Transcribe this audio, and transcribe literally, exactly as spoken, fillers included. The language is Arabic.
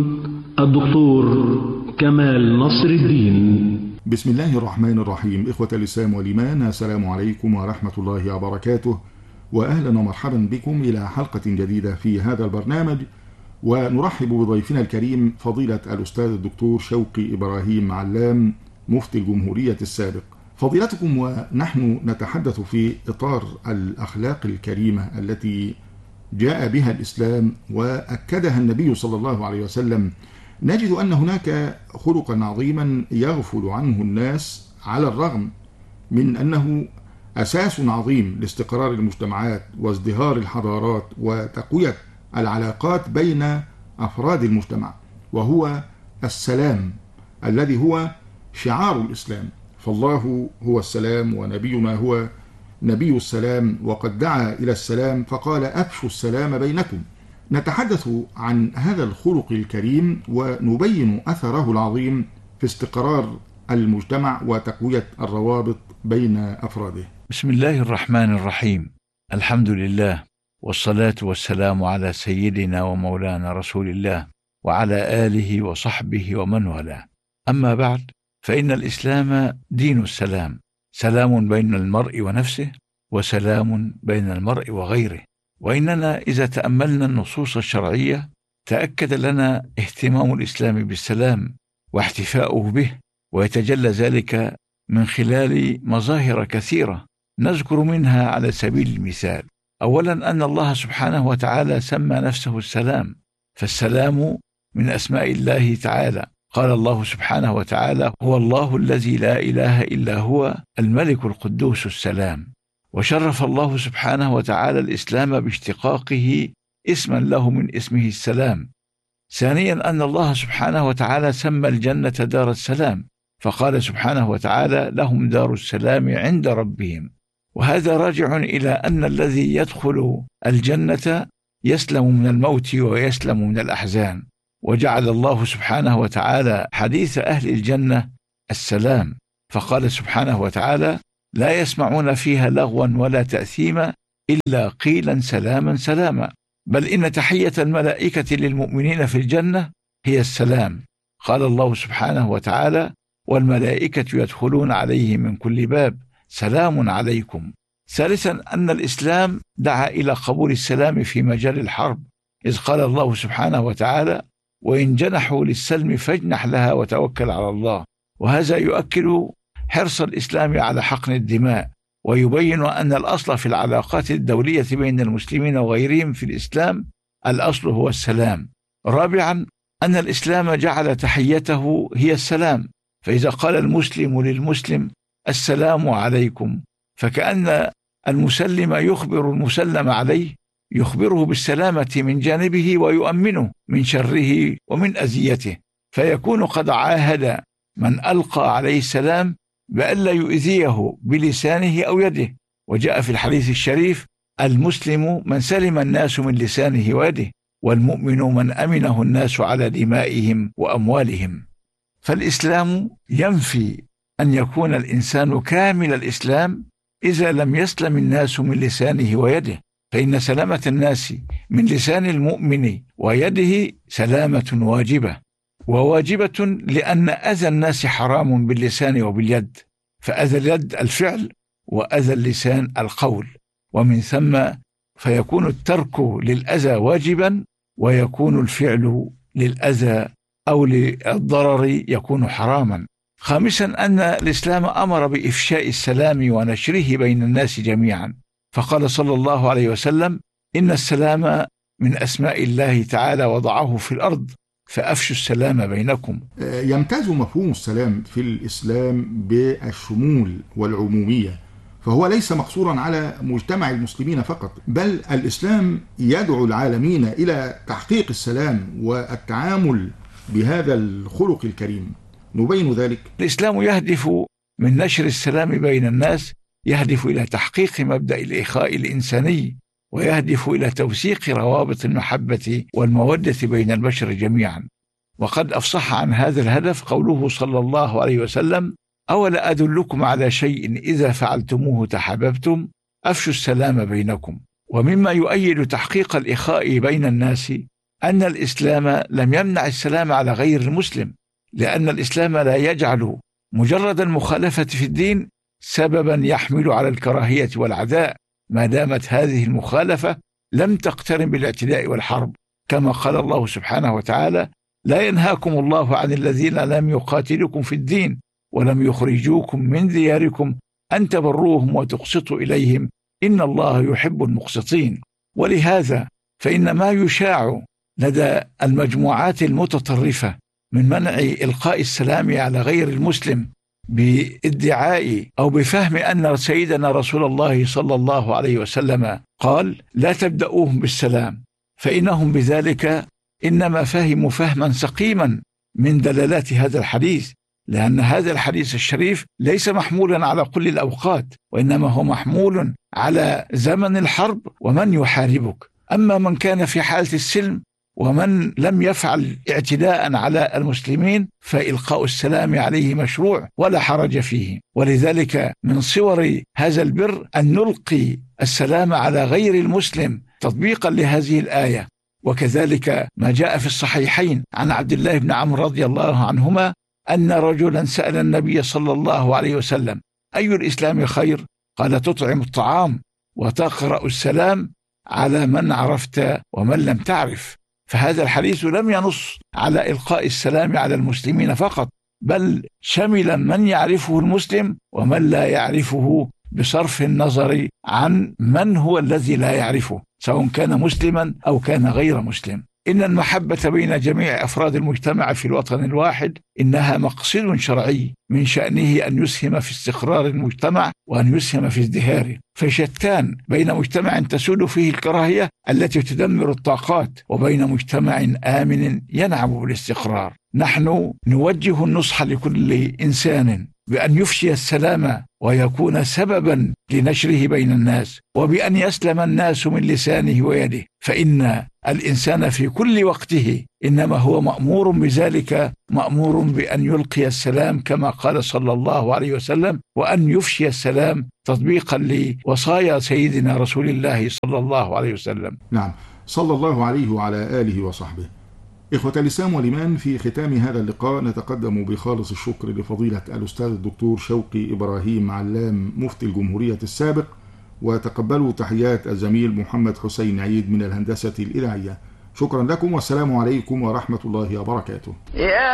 الدكتور كمال نصر الدين. بسم الله الرحمن الرحيم. إخوة الإسلام والإيمان، السلام عليكم ورحمة الله وبركاته، وأهلا ومرحبا بكم إلى حلقة جديدة في هذا البرنامج، ونرحب بضيفنا الكريم فضيلة الأستاذ الدكتور شوقي إبراهيم علام، مفتي الجمهورية السابق. فضيلتكم ونحن نتحدث في إطار الأخلاق الكريمة التي جاء بها الإسلام وأكدها النبي صلى الله عليه وسلم، نجد أن هناك خلقا عظيما يغفل عنه الناس، على الرغم من أنه أساس عظيم لاستقرار المجتمعات وازدهار الحضارات وتقوية العلاقات بين أفراد المجتمع، وهو السلام الذي هو شعار الإسلام. فالله هو السلام، ونبينا هو نبي السلام، وقد دعا إلى السلام فقال: أفشوا السلام بينكم. نتحدث عن هذا الخلق الكريم ونبين أثره العظيم في استقرار المجتمع وتقوية الروابط بين أفراده. بسم الله الرحمن الرحيم. الحمد لله، والصلاة والسلام على سيدنا ومولانا رسول الله وعلى آله وصحبه ومن والاه. أما بعد، فإن الإسلام دين السلام، سلام بين المرء ونفسه، وسلام بين المرء وغيره. وإننا إذا تأملنا النصوص الشرعية تأكد لنا اهتمام الإسلام بالسلام واحتفاؤه به، ويتجلى ذلك من خلال مظاهر كثيرة، نذكر منها على سبيل المثال: أولا، أن الله سبحانه وتعالى سمى نفسه السلام، فالسلام من أسماء الله تعالى. قال الله سبحانه وتعالى: هو الله الذي لا إله إلا هو الملك القدوس السلام. وشرف الله سبحانه وتعالى الإسلام باشتقاقه اسما له من اسمه السلام. ثانيا، أن الله سبحانه وتعالى سمى الجنة دار السلام، فقال سبحانه وتعالى: لهم دار السلام عند ربهم. وهذا راجع إلى أن الذي يدخل الجنة يسلم من الموت ويسلم من الأحزان، وجعل الله سبحانه وتعالى حديث أهل الجنة السلام، فقال سبحانه وتعالى: لا يسمعون فيها لغوا ولا تأثيما إلا قيلا سلاما سلاما. بل إن تحية الملائكة للمؤمنين في الجنة هي السلام. قال الله سبحانه وتعالى: والملائكة يدخلون عليه من كل باب سلام عليكم. ثالثا، أن الإسلام دعا إلى قبول السلام في مجال الحرب، إذ قال الله سبحانه وتعالى: وإن جنحوا للسلم فاجنح لها وتوكل على الله. وهذا يؤكد حرص الإسلام على حقن الدماء، ويبين أن الأصل في العلاقات الدولية بين المسلمين وغيرهم في الإسلام الأصل هو السلام. رابعا، أن الإسلام جعل تحيته هي السلام، فإذا قال المسلم للمسلم السلام عليكم، فكأن المسلم يخبر المسلم عليه، يخبره بالسلامة من جانبه ويؤمنه من شره ومن أذيته، فيكون قد عاهد من ألقى عليه السلام بألا يؤذيه بلسانه أو يده. وجاء في الحديث الشريف: المسلم من سلم الناس من لسانه ويده، والمؤمن من أمنه الناس على دمائهم وأموالهم. فالإسلام ينفي أن يكون الإنسان كامل الإسلام إذا لم يسلم الناس من لسانه ويده، فإن سلامة الناس من لسان المؤمن ويده سلامة واجبة، وواجبة لأن أذى الناس حرام باللسان وباليد، فأذى اليد الفعل وأذى اللسان القول، ومن ثم فيكون الترك للأذى واجبا، ويكون الفعل للأذى أو للضرر يكون حراما. خامسا، أن الإسلام أمر بإفشاء السلام ونشره بين الناس جميعا، فقال صلى الله عليه وسلم: إن السلام من أسماء الله تعالى وضعه في الأرض فأفشوا السلام بينكم. يمتاز مفهوم السلام في الإسلام بالشمول والعمومية، فهو ليس مقصورا على مجتمع المسلمين فقط، بل الإسلام يدعو العالمين إلى تحقيق السلام والتعامل بهذا الخلق الكريم. نبين ذلك. الإسلام يهدف من نشر السلام بين الناس، يهدف إلى تحقيق مبدأ الإخاء الإنساني، ويهدف إلى توثيق روابط المحبة والمودة بين البشر جميعا. وقد أفصح عن هذا الهدف قوله صلى الله عليه وسلم: أولا أدلكم على شيء إذا فعلتموه تحاببتم، أفشوا السلام بينكم. ومما يؤيد تحقيق الإخاء بين الناس أن الإسلام لم يمنع السلام على غير المسلم، لأن الإسلام لا يجعل مجرد المخالفة في الدين سببا يحمل على الكراهية والعداء، ما دامت هذه المخالفة لم تقترن بالاعتداء والحرب، كما قال الله سبحانه وتعالى: لا ينهاكم الله عن الذين لم يقاتلكم في الدين ولم يخرجوكم من دياركم أن تبروهم وتقسطوا إليهم إن الله يحب المقسطين. ولهذا فإن ما يشاع لدى المجموعات المتطرفة من منع إلقاء السلام على غير المسلم بادعاء أو بفهم أن سيدنا رسول الله صلى الله عليه وسلم قال: لا تبدأوهم بالسلام، فإنهم بذلك إنما فهموا فهما سقيما من دلالات هذا الحديث، لأن هذا الحديث الشريف ليس محمولا على كل الأوقات، وإنما هو محمول على زمن الحرب ومن يحاربك. أما من كان في حالة السلم ومن لم يفعل اعتداء على المسلمين فإلقاء السلام عليه مشروع ولا حرج فيه. ولذلك من صور هذا البر أن نلقي السلام على غير المسلم تطبيقا لهذه الآية. وكذلك ما جاء في الصحيحين عن عبد الله بن عمرو رضي الله عنهما أن رجلا سأل النبي صلى الله عليه وسلم: أي الإسلام خير؟ قال: تطعم الطعام وتقرأ السلام على من عرفت ومن لم تعرف. فهذا الحديث لم ينص على إلقاء السلام على المسلمين فقط، بل شمل من يعرفه المسلم ومن لا يعرفه، بصرف النظر عن من هو الذي لا يعرفه، سواء كان مسلما أو كان غير مسلم. إن المحبة بين جميع أفراد المجتمع في الوطن الواحد إنها مقصد شرعي من شأنه أن يسهم في استقرار المجتمع وأن يسهم في ازدهاره، فشتان بين مجتمع تسود فيه الكراهية التي تدمر الطاقات وبين مجتمع آمن ينعم بالاستقرار. نحن نوجه النصح لكل إنسان بأن يفشي السلام ويكون سببا لنشره بين الناس، وبأن يسلم الناس من لسانه ويده، فإن الإنسان في كل وقته إنما هو مأمور بذلك، مأمور بأن يلقي السلام كما قال صلى الله عليه وسلم، وأن يفشي السلام تطبيقا لوصايا سيدنا رسول الله صلى الله عليه وسلم. نعم، صلى الله عليه وعلى آله وصحبه. إخوة الإسلام والإيمان، في ختام هذا اللقاء نتقدم بخالص الشكر لفضيلة الأستاذ الدكتور شوقي إبراهيم علام مفتي الجمهورية السابق، وتقبلوا تحيات الزميل محمد حسين عيد من الهندسة الإذاعية. شكرا لكم، والسلام عليكم ورحمة الله وبركاته.